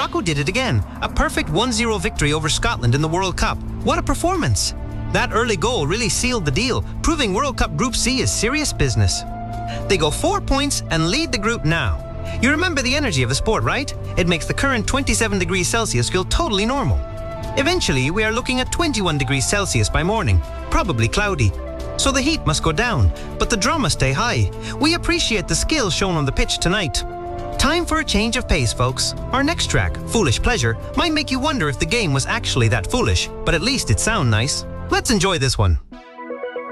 Morocco did it again. A perfect 1-0 victory over Scotland in the World Cup. What a performance! That early goal really sealed the deal, proving World Cup Group C is serious business. They go 4 points and lead the group now. You remember the energy of the sport, right? It makes the current 27 degrees Celsius feel totally normal. Eventually, we are looking at 21 degrees Celsius by morning, probably cloudy. So the heat must go down, but the drama stay high. We appreciate the skill shown on the pitch tonight. Time for a change of pace, folks. Our next track, Foolish Pleasure, might make you wonder if the game was actually that foolish, but at least it sounds nice. Let's enjoy this one.